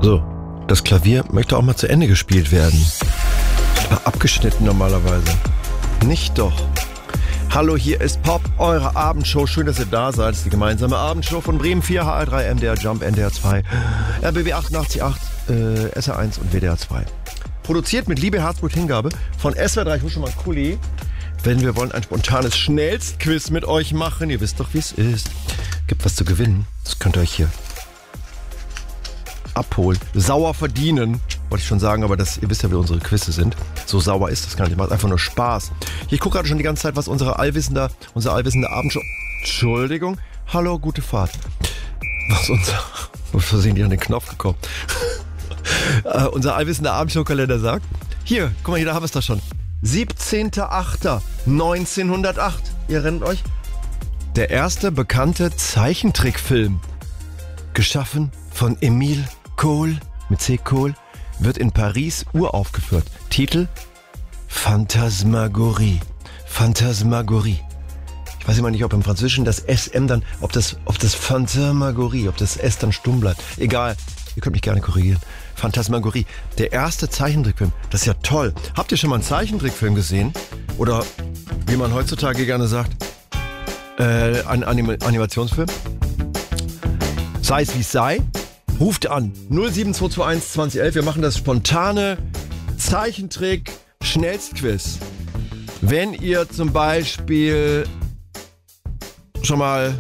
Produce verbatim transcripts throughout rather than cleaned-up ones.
So, das Klavier möchte auch mal zu Ende gespielt werden. War abgeschnitten normalerweise. Nicht doch. Hallo, hier ist Pop, eure Abendshow. Schön, dass ihr da seid. Das ist die gemeinsame Abendshow von Bremen vier, H R drei, M D R Jump, N D R zwei, R B B achtundachtzig Komma acht, äh, S R eins und W D R zwei. Produziert mit Liebe, Herzblut, Hingabe von S W R drei. Ich hole schon mal einen Kuli. Wenn wir wollen ein spontanes Schnellstquiz mit euch machen. Ihr wisst doch, wie es ist. Gibt was zu gewinnen. Das könnt ihr euch hier abholen. Sauer verdienen. Wollte ich schon sagen, aber das, ihr wisst ja, wie unsere Quizze sind. So sauer ist das gar nicht. Macht einfach nur Spaß. Ich gucke gerade schon die ganze Zeit, was unsere allwissende, unsere allwissende Abendshow... Entschuldigung. Hallo, gute Fahrt. Was unser... Aus Versehen die an den Knopf gekommen. uh, unser allwissender Abendshow-Kalender sagt. Hier, guck mal, hier, da haben wir es doch schon. siebzehnter achter neunzehnhundertacht. Ihr erinnert euch? Der erste bekannte Zeichentrickfilm. Geschaffen von Emile Kohl, mit C. Kohl, wird in Paris uraufgeführt. Titel: Phantasmagorie. Phantasmagorie. Ich weiß immer nicht, ob im Französischen das S M dann, ob das, ob das Phantasmagorie, ob das S dann stumm bleibt. Egal, ihr könnt mich gerne korrigieren. Phantasmagorie. Der erste Zeichentrickfilm. Das ist ja toll. Habt ihr schon mal einen Zeichentrickfilm gesehen? Oder, wie man heutzutage gerne sagt, äh, ein Anim- Animationsfilm? Sei es wie es sei. Ruft an null sieben zwei zwei eins zwanzig elf. Wir machen das spontane Zeichentrick-Schnellstquiz. Wenn ihr zum Beispiel schon mal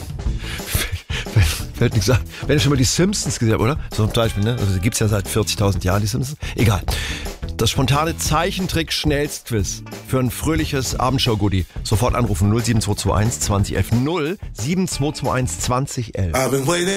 fällt nichts an, wenn ihr schon mal die Simpsons gesehen habt, oder? So zum Beispiel, ne? Also gibt's ja seit vierzigtausend Jahren die Simpsons. Egal. Das spontane Zeichentrick-Schnellstquiz für ein fröhliches Abendshow-Goodie. Sofort anrufen null sieben zwei zwei eins zwanzig elf. null sieben zwei zwei eins zwanzig elf.